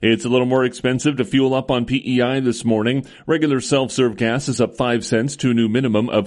It's a little more expensive to fuel up on PEI this morning. Regular self-serve gas is up 5 cents to a new minimum of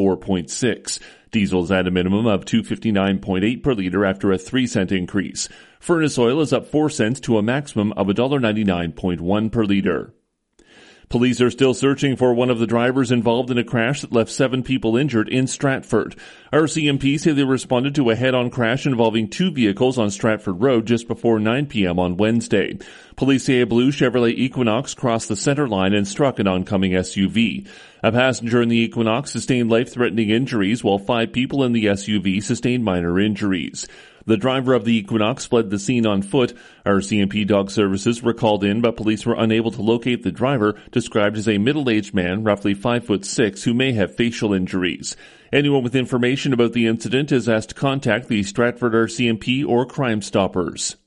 204.6. Diesel's at a minimum of 259.8 per liter after a 3-cent increase. Furnace oil is up 4 cents to a maximum of $1.99.1 per liter. Police are still searching for one of the drivers involved in a crash that left 7 people injured in Stratford. RCMP say they responded to a head-on crash involving 2 vehicles on Stratford Road just before 9 p.m. on Wednesday. Police say a blue Chevrolet Equinox crossed the center line and struck an oncoming SUV. A passenger in the Equinox sustained life-threatening injuries, while 5 people in the SUV sustained minor injuries. The driver of the Equinox fled the scene on foot. RCMP dog services were called in, but police were unable to locate the driver, described as a middle-aged man, roughly 5'6", who may have facial injuries. Anyone with information about the incident is asked to contact the Stratford RCMP or Crime Stoppers.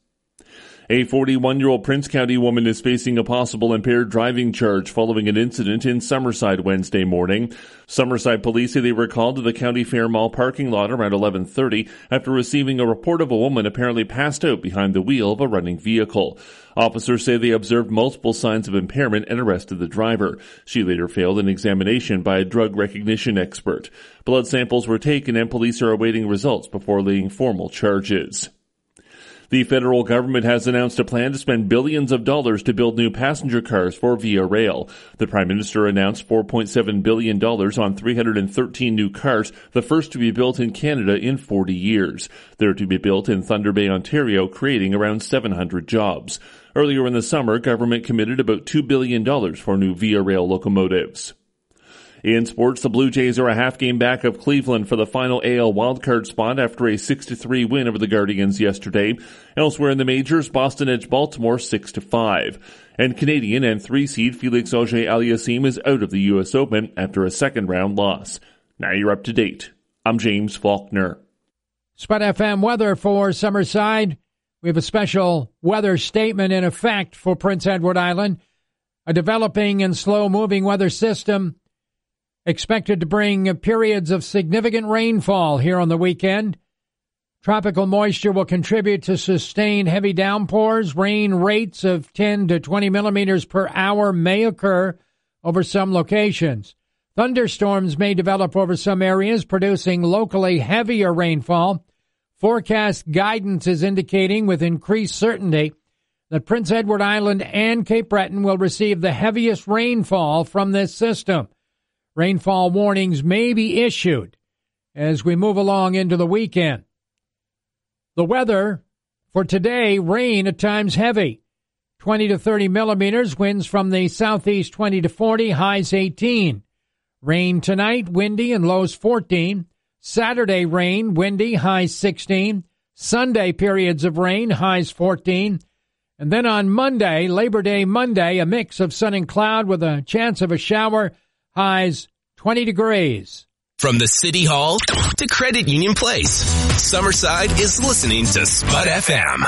A 41-year-old Prince County woman is facing a possible impaired driving charge following an incident in Summerside Wednesday morning. Summerside police say they were called to the County Fair Mall parking lot around 11:30 after receiving a report of a woman apparently passed out behind the wheel of a running vehicle. Officers say they observed multiple signs of impairment and arrested the driver. She later failed an examination by a drug recognition expert. Blood samples were taken and police are awaiting results before laying formal charges. The federal government has announced a plan to spend billions of dollars to build new passenger cars for Via Rail. The Prime Minister announced $4.7 billion on 313 new cars, the first to be built in Canada in 40 years. They're to be built in Thunder Bay, Ontario, creating around 700 jobs. Earlier in the summer, government committed about $2 billion for new Via Rail locomotives. In sports, the Blue Jays are a half game back of Cleveland for the final AL wildcard spot after a 6-3 win over the Guardians yesterday. Elsewhere in the majors, Boston edged Baltimore 6-5. And Canadian and 3-seed Felix Auger-Aliassime is out of the U.S. Open after a second-round loss. Now you're up to date. I'm James Faulkner. Spud FM weather for Summerside. We have a special weather statement in effect for Prince Edward Island. A developing and slow-moving weather system expected to bring periods of significant rainfall here on the weekend. Tropical moisture will contribute to sustained heavy downpours. Rain rates of 10 to 20 millimeters per hour may occur over some locations. Thunderstorms may develop over some areas, producing locally heavier rainfall. Forecast guidance is indicating with increased certainty that Prince Edward Island and Cape Breton will receive the heaviest rainfall from this system. Rainfall warnings may be issued as we move along into the weekend. The weather for today, rain at times heavy. 20 to 30 millimeters, winds from the southeast 20 to 40, highs 18. Rain tonight, windy and lows 14. Saturday rain, windy, highs 16. Sunday periods of rain, highs 14. And then on Monday, Labor Day Monday, a mix of sun and cloud with a chance of a shower, highs 20 degrees. From the City Hall to Credit Union Place, Summerside is listening to Spud FM.